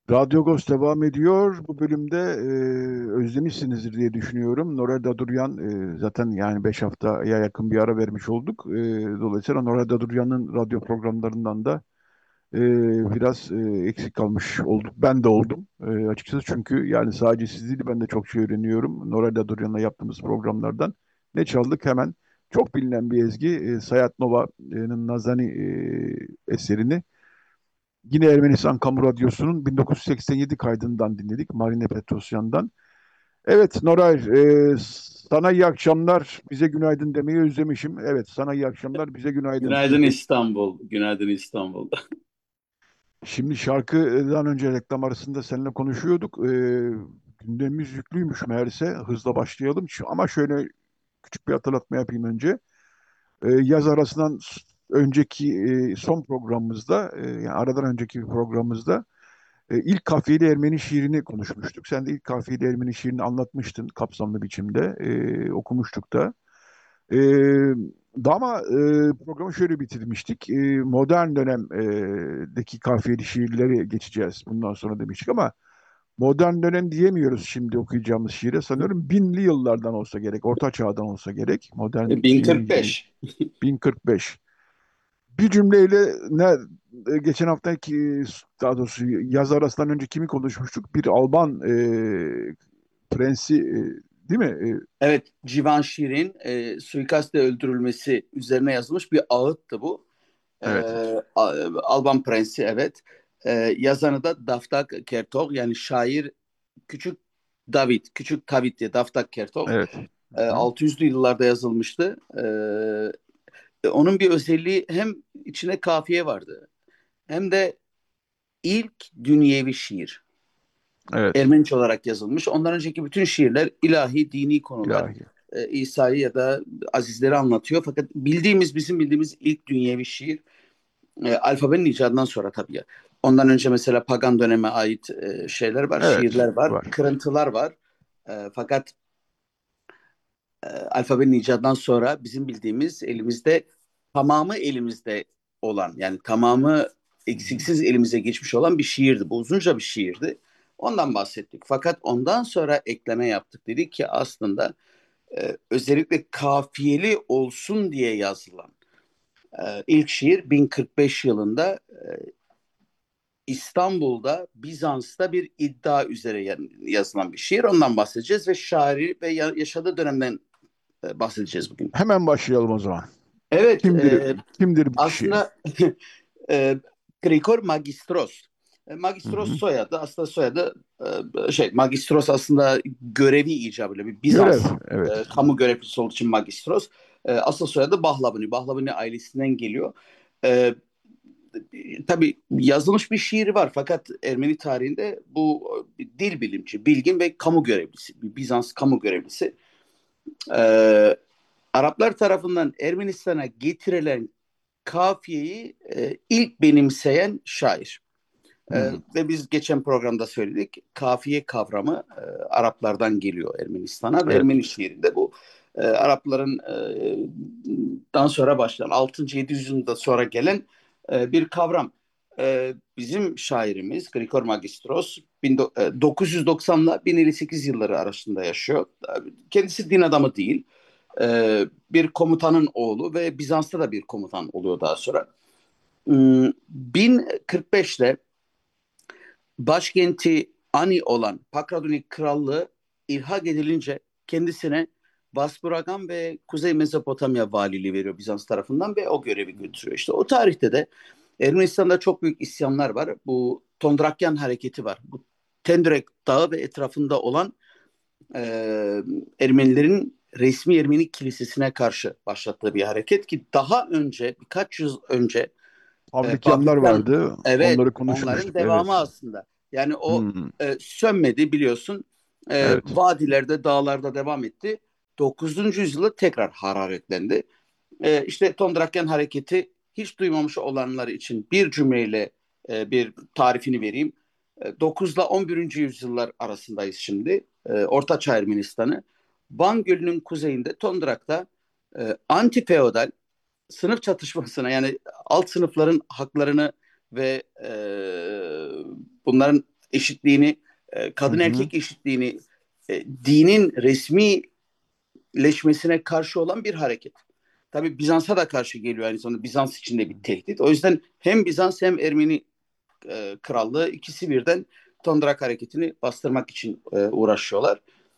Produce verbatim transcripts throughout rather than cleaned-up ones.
Radyo Agos devam ediyor. Bu bölümde e, özlemişsinizdir diye düşünüyorum. Noray Daduryan e, zaten yani beş haftaya yakın bir ara vermiş olduk. E, dolayısıyla Noray Daduryan'ın radyo programlarından da e, biraz e, eksik kalmış olduk. Ben de oldum e, açıkçası çünkü yani sadece siz değil ben de çok şey öğreniyorum. Noray Daduryan'la yaptığımız programlardan. Ne çaldık hemen? Çok bilinen bir ezgi e, Sayat Nova'nın Nazani e, eserini. Yine Ermenistan Kamu Radyosu'nun bin dokuz yüz seksen yedi kaydından dinledik. Marine Petrosyan'dan. Evet Noray, e, sana iyi akşamlar. Bize günaydın demeyi özlemişim. Evet sana iyi akşamlar. Bize günaydın. Günaydın İstanbul. Günaydın İstanbul. Şimdi şarkıdan önce reklam arasında seninle konuşuyorduk. E, gündemimiz yüklüymüş meğerse. Hızla başlayalım. Şu- Ama şöyle küçük bir hatırlatma yapayım önce. E, yaz arasından s- önceki e, son programımızda, e, yani aradan önceki bir programımızda E, ilk kafiyeli Ermeni şiirini konuşmuştuk. Sen de ilk kafiyeli Ermeni şiirini anlatmıştın kapsamlı biçimde. E, okumuştuk da. E, da ama e, programı şöyle bitirmiştik. E, modern dönemdeki kafiyeli şiirleri geçeceğiz bundan sonra demiştik ama modern dönem diyemiyoruz şimdi okuyacağımız şiire. Sanıyorum binli yıllardan olsa gerek, orta çağdan olsa gerek. Modern diyemeyeceğimiz bin kırk beş. bin kırk beş. Bir cümleyle ne e, geçen haftaki daha doğrusu yaz arasından önce kimi konuşmuştuk? Bir Alman e, prensi e, değil mi? Evet, Civanşir'in e, suikastle öldürülmesi üzerine yazılmış bir ağıttı bu. E, E, evet. A- Alban Prensi, evet. E, yazanı da Daftak Kertog, yani şair Küçük David, Küçük David diye Daftak Kertog. Evet. E, Hı. altı yüzlü yıllarda yazılmıştı. E, onun bir özelliği, hem içine kafiye vardı hem de ilk dünyevi şiir. Evet. Ermenice olarak yazılmış. Ondan önceki bütün şiirler ilahi, dini konular, İlahi. e, İsa'yı ya da azizleri anlatıyor. Fakat bildiğimiz, bizim bildiğimiz ilk dünyevi şiir, e, alfabenin icadından sonra tabii ya. Ondan önce mesela pagan döneme ait e, şeyler var, Evet. şiirler var, Var. kırıntılar var. E, fakat e, alfabenin icadından sonra bizim bildiğimiz, elimizde, tamamı elimizde olan, yani tamamı Hı hı. eksiksiz elimize geçmiş olan bir şiirdi. Bu uzunca bir şiirdi. Ondan bahsettik. Fakat ondan sonra ekleme yaptık. Dedik ki aslında e, özellikle kafiyeli olsun diye yazılan e, ilk şiir bin kırk beş yılında e, İstanbul'da, Bizans'ta bir iddia üzere yazılan bir şiir. Ondan bahsedeceğiz ve şairi ve yaşadığı dönemden e, bahsedeceğiz bugün. Hemen başlayalım o zaman. Evet, Kimdir e, kimdir bu kişi? aslında e, Grigor Magistros. E, Hı Magistros hı. soyadı, aslında soyadı e, şey, Magistros aslında görevi icabıyla bir Görev. Bizans Evet. e, kamu görevlisi olduğu için Magistros. E, asıl soyadı Bahlavani. Bahlavani ailesinden geliyor. E, tabii yazılmış bir şiiri var, fakat Ermeni tarihinde bu e, dil bilimci, bilgin ve kamu görevlisi, bir Bizans kamu görevlisi. E, Araplar tarafından Ermenistan'a getirilen kafiyeyi e, ilk benimseyen şair. E, Hı. ve biz geçen programda söyledik. Kafiye kavramı e, Araplardan geliyor Ermenistan'a ve Evet. Ermeni şiirinde bu e, Arapların e, dan sonra başlayan altıncı. yedinci yüzyılda sonra gelen e, bir kavram. E, bizim şairimiz Grigor Magistros dokuz yüz doksan ile bin elli sekiz yılları arasında yaşıyor. Kendisi din adamı değil. E, bir komutanın oğlu ve Bizans'ta da bir komutan oluyor daha sonra. Hmm, bin kırk beşte başkenti Ani olan Pakradunik Krallığı ilhak edilince kendisine Vaspuragan ve Kuzey Mezopotamya valiliği veriyor Bizans tarafından ve o görevi götürüyor. İşte o tarihte de Ermenistan'da çok büyük isyanlar var. Bu Tondrakyan hareketi var. Bu Tendrek Dağı ve etrafında olan e, Ermenilerin resmi Ermeni kilisesine karşı başlattığı bir hareket ki daha önce, birkaç yıl önce e, Fabrikyanlar Pavlukyan, vardı. evet, Onları onların konuşmuştuk. Evet. devamı aslında. Yani o Hı. e, sönmedi, biliyorsun. E, Evet. vadilerde, dağlarda devam etti. dokuzuncu yüzyılda tekrar hararetlendi. E, işte Tondrakyan hareketi, hiç duymamış olanlar için bir cümleyle e, bir tarifini vereyim. E, dokuz ile on birinci yüzyıllar arasındayız şimdi. E, Orta Çağ Ermenistan'ı. Van Gölü'nün kuzeyinde Tondrak'ta e, anti feodal sınıf çatışmasına, yani alt sınıfların haklarını ve e, bunların eşitliğini, e, Hı kadın hı. erkek eşitliğini, e, dinin resmileşmesine karşı olan bir hareket. Tabii Bizans'a da karşı geliyor aynı zamanda. Bizans için de bir tehdit. O yüzden hem Bizans hem Ermeni e, krallığı ikisi birden Tondrak hareketini bastırmak için e, uğraşıyorlar.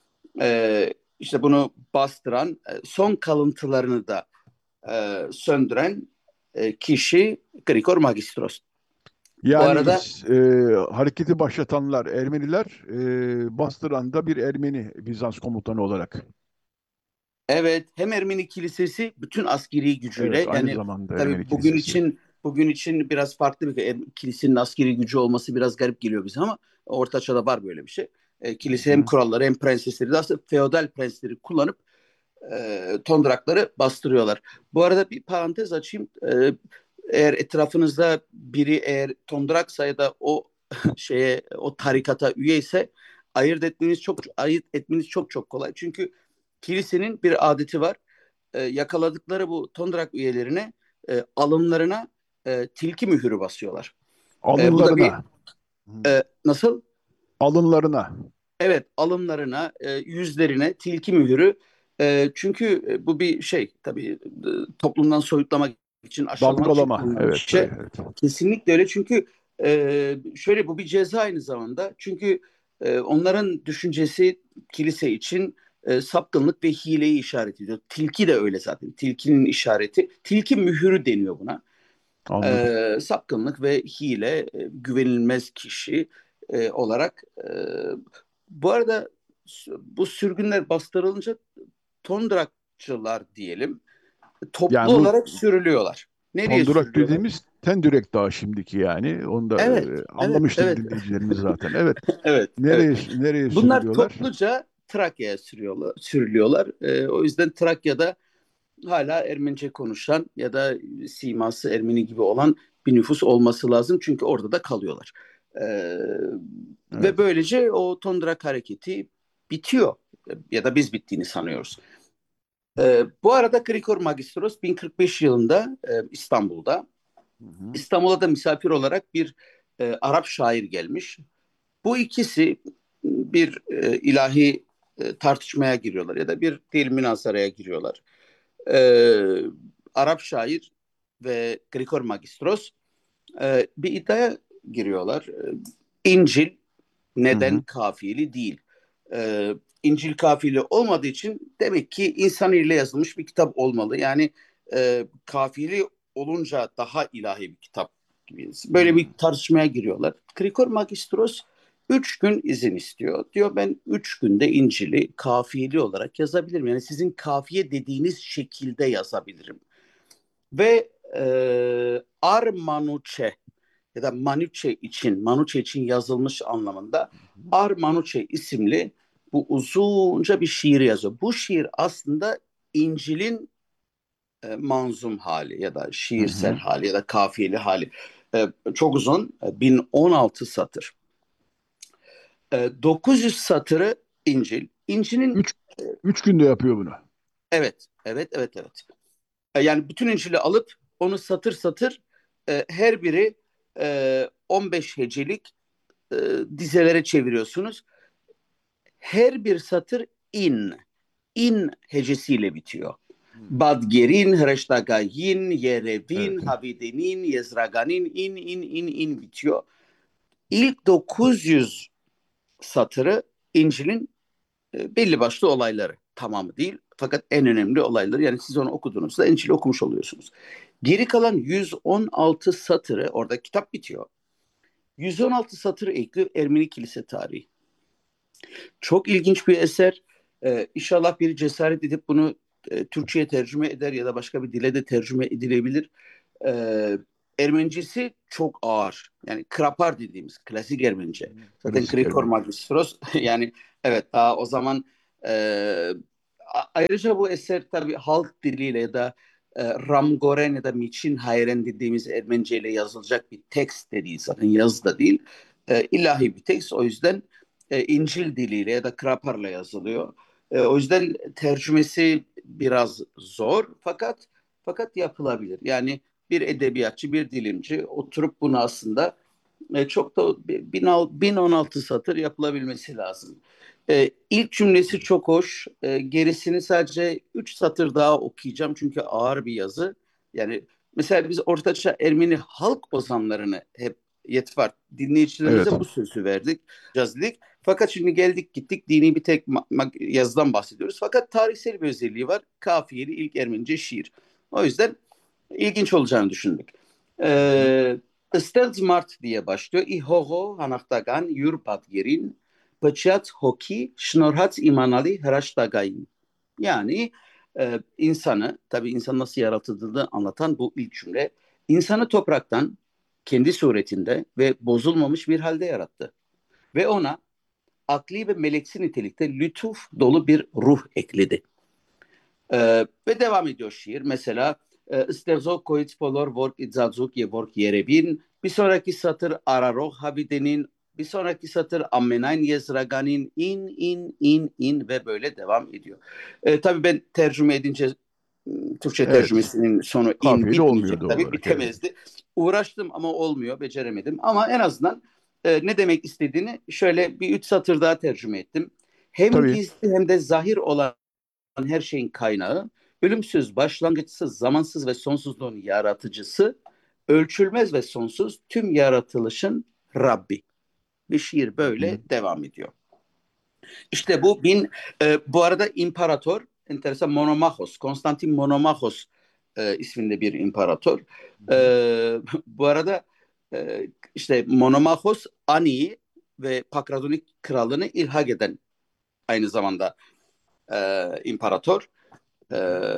E, işte bunu bastıran, e, son kalıntılarını da e, söndüren e, kişi Grigor Magistros. Bu Yani arada is- e, hareketi başlatanlar Ermeniler, e, bastıran da bir Ermeni Bizans komutanı olarak. evet, hem Ermeni kilisesi bütün askeri Evet, gücüyle, aynı yani zamanda Ermeni tabii bugün kilisesi. için bugün için biraz farklı bir er, kilisenin askeri gücü olması biraz garip geliyor bize ama Orta Çağ'da var böyle bir şey. E, Hı kilise hem hı. kuralları hem prensesleri de aslında feodal prensleri kullanıp e, tondrakları bastırıyorlar. Bu arada bir parantez açayım. E, eğer etrafınızda biri eğer tondraksa ya da o şeye o tarikata üye ise ayırt etmeniz çok ayırt etmeniz çok çok kolay. Çünkü kilisenin bir adeti var. E, yakaladıkları bu tondrak üyelerine e, alınlarına e, tilki mühürü basıyorlar. E, bu da bir Alınlarına. Hı. e, nasıl? Alınlarına. Evet, alınlarına, e, yüzlerine tilki mühürü. E, çünkü e, bu bir şey tabii, e, toplumdan soyutlamak için, aşağılamak için Damgalama. kullanılan bir Evet, şey. evet. Kesinlikle öyle çünkü e, şöyle bu bir ceza aynı zamanda. Çünkü e, onların düşüncesi kilise için e, sapkınlık ve hileyi işaret ediyor. Tilki de öyle zaten. Tilkinin işareti. Tilki mühürü deniyor buna. Anladım. E, sapkınlık ve hile, e, güvenilmez kişi e, olarak. E, bu arada bu sürgünler bastırılınca Tondrakçılar diyelim toplu Yani bu olarak sürülüyorlar. Nereye Tondurak sürülüyorlar? dediğimiz Tendürek Dağı şimdiki yani. Onu da Evet, e, evet, anlamıştır evet, dinleyicilerimiz zaten. Evet. evet, evet. Nereye nereye Bunlar sürülüyorlar? topluca Trakya'ya sürüyorlar, sürülüyorlar. E, o yüzden Trakya'da hala Ermenice konuşan ya da siması Ermeni gibi olan bir nüfus olması lazım. Çünkü orada da kalıyorlar. Ee, ve Evet. böylece o Tondrak hareketi bitiyor. Ya da biz bittiğini sanıyoruz. Ee, bu arada Grigor Magistros bin kırk beş yılında e, İstanbul'da. Hı hı. İstanbul'a da misafir olarak bir e, Arap şair gelmiş. Bu ikisi bir e, ilahi e, tartışmaya giriyorlar ya da bir dil münazaraya giriyorlar. Ee, Arap şair ve Grigor Magistros e, bir iddiaya giriyorlar. Ee, İncil Hı neden hı. kafiyeli değil? Ee, İncil kafiyeli olmadığı için demek ki insan ile yazılmış bir kitap olmalı. Yani e, kafiyeli olunca daha ilahi bir kitap gibi. Böyle bir Hı. tartışmaya giriyorlar. Grigor Magistros üç gün izin istiyor. Diyor ben üç günde İncil'i kafiyeli olarak yazabilirim. Yani sizin kafiye dediğiniz şekilde yazabilirim. Ve e, Armanuçe ya da Manuçe için, Manuçe için yazılmış anlamında Armanuçe isimli bu uzunca bir şiir yazıyor. Bu şiir aslında İncil'in e, manzum hali ya da Hı şiirsel hı. hali ya da kafiyeli hali. E, çok uzun, e, bin on altı satır. E, dokuz yüz satırı İncil. İncil'in Üç, üç günde yapıyor bunu. evet, evet, evet, evet. E, Yani bütün İncil'i alıp onu satır satır e, her biri e, on beş hecelik e, dizelere çeviriyorsunuz. Her bir satır in, in hecesiyle bitiyor. Hı. Badgerin, Hreştagayin, Yerevin, Evet, evet. Havidenin, Yezraganin in, in, in, in bitiyor. İlk dokuz yüz satırı İncil'in e, belli başlı olayları. Tamamı değil fakat en önemli olayları. Yani siz onu okuduğunuzda İncil'i okumuş oluyorsunuz. Geri kalan yüz on altı satırı orada kitap bitiyor. yüz on altı satırı ekliyor Ermeni kilise tarihi. Çok ilginç bir eser. Ee, inşallah biri cesaret edip bunu e, Türkçe'ye tercüme eder ya da başka bir dile de tercüme edilebilir. Ee, Ermenicesi çok ağır. Yani krapar dediğimiz klasik Ermenice. Zaten Klasik Krikor Ermeni. Magistros yani evet daha o zaman e, ayrıca bu eser tabii halk diliyle ya da e, Ramgoren ya da Miçin Hayren dediğimiz Ermenice ile yazılacak bir tekst de değil zaten yazı da değil. E, ilahi bir tekst o yüzden e, İncil diliyle ya da Kraparla yazılıyor. E, o yüzden tercümesi biraz zor fakat fakat yapılabilir. Yani bir edebiyatçı, bir dilimci oturup bunu aslında E, çok da bin on altı satır yapılabilmesi lazım. E, ilk cümlesi çok hoş. E, gerisini sadece üç satır daha okuyacağım çünkü ağır bir yazı. Yani mesela biz Ortaçağ Ermeni halk ozanlarını hep Yetvart Evet. dinleyicilerimize bu sözü verdik, yazdık. Fakat şimdi geldik gittik dini bir tek yazıdan bahsediyoruz. Fakat tarihsel bir özelliği var. Kafiyeli ilk Ermenice şiir. O yüzden ilginç olacağını düşündük. Hı hı. Ee, Stealth Mart diye başlıyor. İhoho hanaktagan yur badgerin pıçyat hoki şnorhat imanali hraştagayin. Yani e, insanı, tabii insan nasıl yaratıldığını anlatan bu ilk cümle. İnsanı topraktan kendi suretinde ve bozulmamış bir halde yarattı. Ve ona akli ve meleksi nitelikte lütuf dolu bir ruh ekledi. Ee, ve devam ediyor şiir. Mesela İstevzo koyit polor vork itzazuk ye vork yerebin. Bir sonraki satır araroh habidenin. Bir sonraki satır ammenayn yezraganin in in in in ve böyle devam ediyor. Ee, tabii ben tercüme edince Türkçe Evet. tercümesinin sonu in Kafiyeli olmuyor bitmeyecek doğal tabii olarak. Evet. bitemezdi. Uğraştım ama olmuyor beceremedim. Ama en azından e, ne demek istediğini şöyle bir üç satır daha tercüme ettim. Hem Tabii. gizli hem de zahir olan her şeyin kaynağı, ölümsüz, başlangıçsız, zamansız ve sonsuzluğun yaratıcısı, ölçülmez ve sonsuz tüm yaratılışın Rabbi. Bir şiir Hı hı. böyle devam ediyor. İşte bu bin, e, bu arada imparator, enteresan Monomachos, Konstantin Monomachos e, isminde bir imparator. Hı E, hı. bu arada e, işte Monomachos Ani'yi ve Pakradonik krallığını ilhak eden aynı zamanda e, imparator. Hı Ee, hı.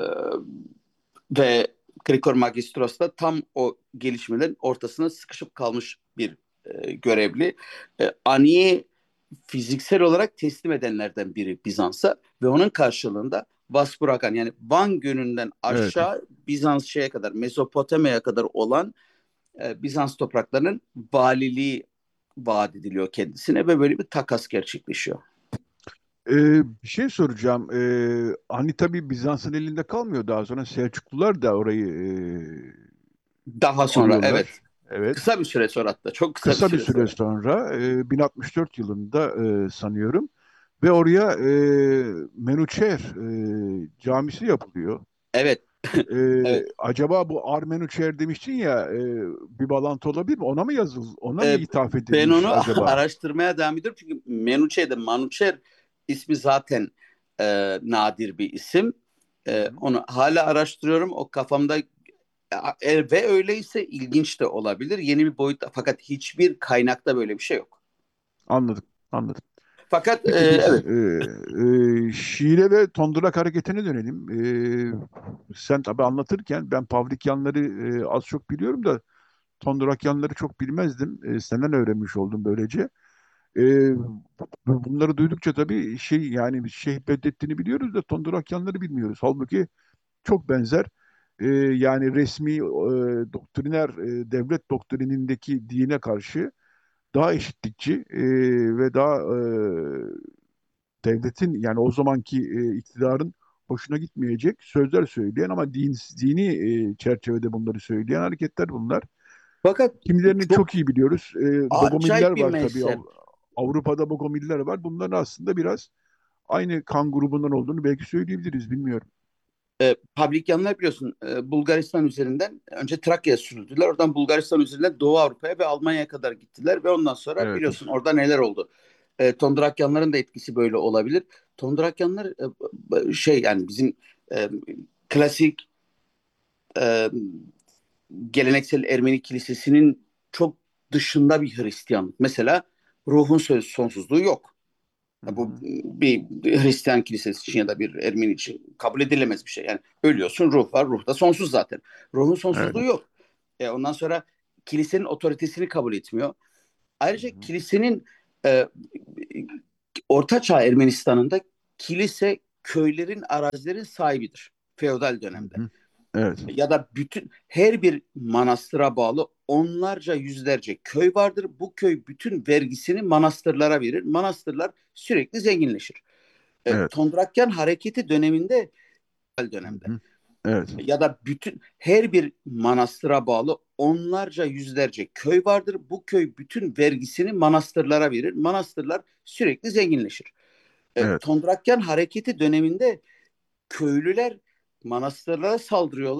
ve Krikor Magistros da tam o gelişmelerin ortasına sıkışıp kalmış bir e, görevli. E, Ani'yi fiziksel olarak teslim edenlerden biri Bizans'a ve onun karşılığında Vaspurakan yani Van Gölü'nden Evet. aşağı Bizans şeye kadar Mezopotamya'ya kadar olan e, Bizans topraklarının valiliği vaat ediliyor kendisine ve böyle bir takas gerçekleşiyor. Ee, bir şey soracağım. Ee, hani tabii Bizans'ın elinde kalmıyor. Daha sonra Selçuklular da orayı Daha e, sonra alıyorlar. evet Evet. kısa bir süre sonra hatta çok kısa bir Kısa bir süre süre sonra. sonra e, bin altmış dört yılında e, sanıyorum ve oraya e, Menuçer e, camisi yapılıyor. Evet, E, evet. acaba bu Armenuçer demiştin ya e, bir bağlantı olabilir mi? Ona mı yazıl, ona mı Ee, ithaf ben edilmiş onu acaba? araştırmaya devam ediyorum çünkü Menuçer'de Manuçer ismi zaten e, nadir bir isim. Hı E, hı. onu hala araştırıyorum. O kafamda e, ve öyleyse ilginç de olabilir. Yeni bir boyutta fakat hiçbir kaynakta böyle bir şey yok. Anladım, anladım. Fakat e, Peki biz evet. e, e, şiire ve tondurak hareketine dönelim. E, sen tabii anlatırken ben Pavlikyanları e, az çok biliyorum da Tondurakyanları çok bilmezdim. E, senden öğrenmiş oldum böylece. E, bu- bunları duydukça tabii şey yani biz Şeyh Bedrettin'i biliyoruz da Tondurakyanları bilmiyoruz. Halbuki çok benzer. E, yani resmi e, doktriner e, devlet doktrinindeki dine karşı daha eşitlikçi e, ve daha e, devletin yani o zamanki e, iktidarın hoşuna gitmeyecek sözler söyleyen ama din, dini e, çerçevede bunları söyleyen hareketler bunlar. Fakat Kimilerini çok çok iyi biliyoruz. E, Bogomiller acayip bir var tabii. mezhep. Av- Avrupa'da Bogomiller var. Bunların aslında biraz aynı kan grubundan olduğunu belki söyleyebiliriz. Bilmiyorum. E, Pavlikyanlar biliyorsun e, Bulgaristan üzerinden önce Trakya'ya sürüldüler. Oradan Bulgaristan üzerinden Doğu Avrupa'ya ve Almanya'ya kadar gittiler ve ondan sonra Evet. biliyorsun orada neler oldu. E, Tondrakyanların da etkisi böyle olabilir. Tondrakyanlar e, şey yani bizim e, klasik e, geleneksel Ermeni kilisesinin çok dışında bir Hristiyanlık. Mesela ruhun söz sonsuzluğu yok. Hı Ya bu hı. bir Hristiyan kilisesi için ya da bir Ermeni için kabul edilemez bir şey. Yani ölüyorsun ruh var. Ruh da sonsuz zaten. Ruhun Evet. sonsuzluğu yok. E, ondan sonra kilisenin otoritesini kabul etmiyor. Hı Ayrıca hı. kilisenin e, Orta Çağ Ermenistan'ında kilise köylerin arazilerin sahibidir. Feodal Hı dönemde. hı. Evet. Ya da bütün her bir manastıra bağlı onlarca yüzlerce köy vardır. Bu köy bütün vergisini manastırlara verir. Manastırlar sürekli zenginleşir. E, Evet. Tondrakyan hareketi döneminde Hı dönemde hı. Evet. ya da bütün her bir manastıra bağlı onlarca yüzlerce köy vardır. Bu köy bütün vergisini manastırlara verir. Manastırlar sürekli zenginleşir. E, Evet. Tondrakyan hareketi döneminde köylüler manastırlara saldırıyorlar.